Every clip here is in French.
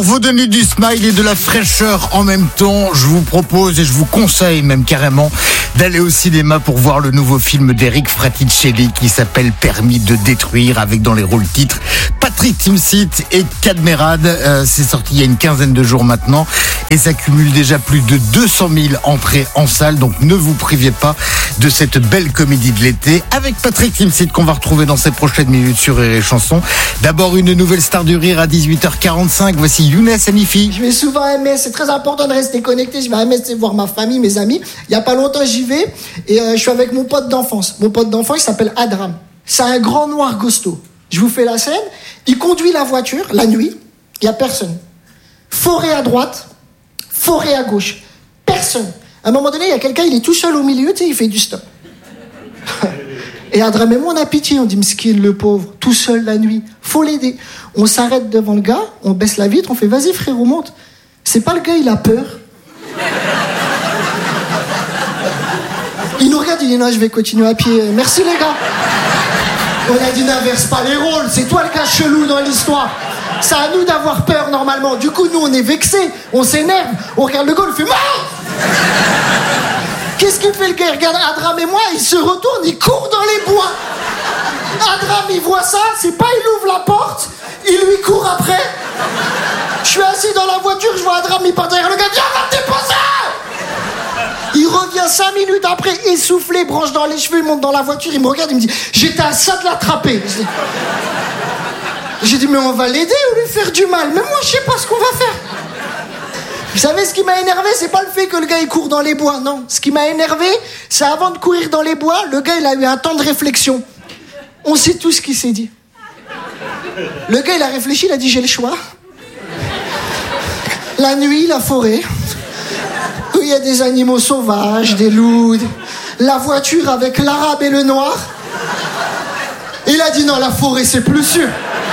Vous donner du smile et de la fraîcheur en même temps, je vous propose et je vous conseille même carrément d'aller au cinéma pour voir le nouveau film d'Eric Fraticelli qui s'appelle Permis de détruire, avec dans les rôles titres Patrick Timsit et Cadmerade. C'est sorti il y a une quinzaine de jours maintenant et ça cumule déjà plus de 200 000 entrées en salle, donc ne vous privez pas de cette belle comédie de l'été avec Patrick Timsit qu'on va retrouver dans ces prochaines minutes sur Rire et Chanson. D'abord une nouvelle star du rire à 18h45, voici Younes Hanifi. Je vais souvent à MS, c'est très important de rester connecté. Je vais à MS voir ma famille, mes amis. Il y a pas longtemps, j'y vais et je suis avec mon pote d'enfance. Mon pote d'enfance, il s'appelle Adram. C'est un grand noir costaud. Je vous fais la scène. Il conduit la voiture la nuit. Il y a personne. Forêt à droite, forêt à gauche. Personne. À un moment donné, il y a quelqu'un, il est tout seul au milieu, tu sais, il fait du stop. Et Adram et moi, on a pitié. On dit, Mskin, le pauvre, tout seul la nuit. Faut l'aider. On s'arrête devant le gars, on baisse la vitre, on fait, vas-y frérot, monte. C'est pas le gars, il a peur. Il nous regarde, il dit, non, je vais continuer à pied. Merci les gars. On a dit, n'inverse pas les rôles. C'est toi le gars chelou dans l'histoire. C'est à nous d'avoir peur normalement. Du coup, nous, on est vexés, on s'énerve. On regarde le gars, on fait, mort. Qu'est-ce qu'il fait le gars? Il regarde Adram et moi, il se retourne, il court dans les bois. Adram, il voit ça, c'est pas il ouvre la porte, il lui court après. Je suis assis dans la voiture, je vois Adram, il part derrière le gars, viens, va te déposer. Il revient 5 minutes après, essoufflé, branche dans les cheveux, il monte dans la voiture, il me regarde, il me dit, j'étais à ça de l'attraper. J'ai dit, mais on va l'aider ou lui faire du mal? Mais moi, je sais pas ce qu'on va faire. Vous savez ce qui m'a énervé, c'est pas le fait que le gars il court dans les bois, non. Ce qui m'a énervé, c'est avant de courir dans les bois, le gars il a eu un temps de réflexion. On sait tout ce qu'il s'est dit. Le gars il a réfléchi, il a dit j'ai le choix. La nuit, la forêt, où il y a des animaux sauvages, des loups, la voiture avec l'arabe et le noir. Il a dit non, la forêt c'est plus sûr.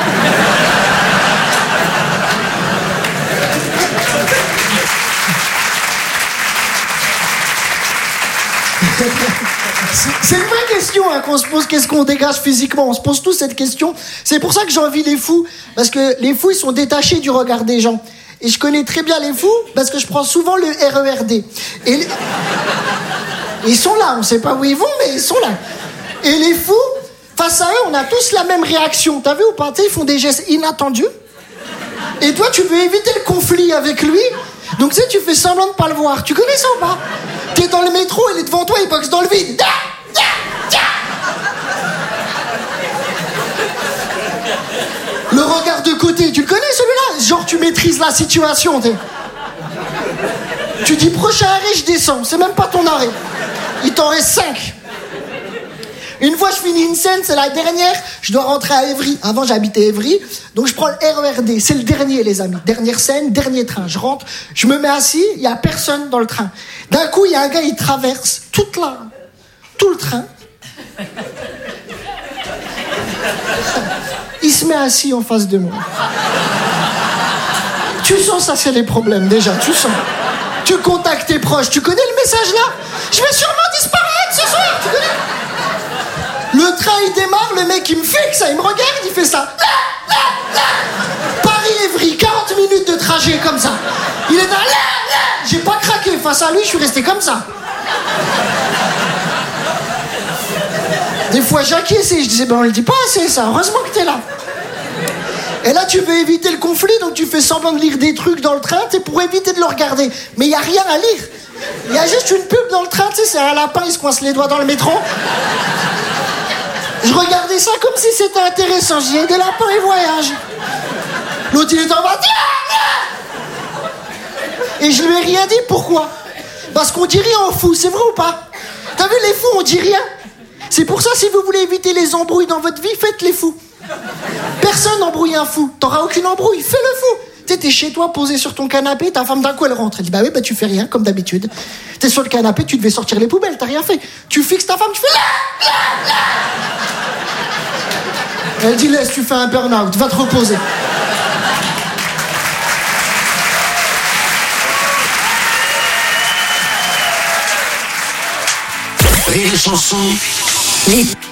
C'est une vraie question hein, qu'on se pose, qu'est-ce qu'on dégage physiquement? On se pose tous cette question. C'est pour ça que j'envie les fous, parce que les fous, ils sont détachés du regard des gens. Et je connais très bien les fous, parce que je prends souvent le RERD. Et ils sont là, on sait pas où ils vont, mais ils sont là. Et les fous, face à eux, on a tous la même réaction. T'as vu ou pas? Ils font des gestes inattendus. Et toi, tu veux éviter le conflit avec lui. Donc tu sais, tu fais semblant de pas le voir. Tu connais ça ou pas? T'es dans le métro, il est devant toi, il boxe dans le vide. Le regard de côté, tu le connais celui-là? Genre tu maîtrises la situation. Tu dis prochain arrêt, je descends. C'est même pas ton arrêt. Il t'en reste 5. Une fois je finis une scène, c'est la dernière, je dois rentrer à Évry. Avant j'habitais Évry, donc je prends le RERD, c'est le dernier les amis. Dernière scène, dernier train, je rentre, je me mets assis, il n'y a personne dans le train. D'un coup, il y a un gars, il traverse tout le train. Il se met assis en face de moi. Tu sens ça, c'est les problèmes déjà, tu sens. Tu contactes tes proches, tu connais le message là? Je vais sûrement disparaître ce soir, tu connais? Le train il démarre, le mec il me fixe, il me regarde, il fait ça. Paris-Évry, 40 minutes de trajet comme ça. Il est là. J'ai pas craqué face à lui, je suis resté comme ça. Des fois j'acquiesçais, je disais ben on le dit pas assez ça, heureusement que t'es là. Et là tu veux éviter le conflit, donc tu fais semblant de lire des trucs dans le train, c'est pour éviter de le regarder. Mais il y a rien à lire. Il y a juste une pub dans le train, tu sais, c'est un lapin, il se coince les doigts dans le métro. Je regardais ça comme si c'était intéressant. J'ai des lapins et voyage. L'autre il est en bas. Et je lui ai rien dit, pourquoi? Parce qu'on dit rien aux fous, c'est vrai ou pas? T'as vu les fous, on dit rien. C'est pour ça, si vous voulez éviter les embrouilles dans votre vie, faites les fous. Personne n'embrouille un fou. T'auras aucune embrouille, fais le fou. Tu sais, t'es chez toi, posé sur ton canapé, ta femme d'un coup elle rentre. Elle dit bah oui, bah tu fais rien, comme d'habitude. T'es sur le canapé, tu devais sortir les poubelles, t'as rien fait. Tu fixes ta femme, tu fais là. Elle dit laisse, tu fais un burn-out, va te reposer. Rire et Chanson.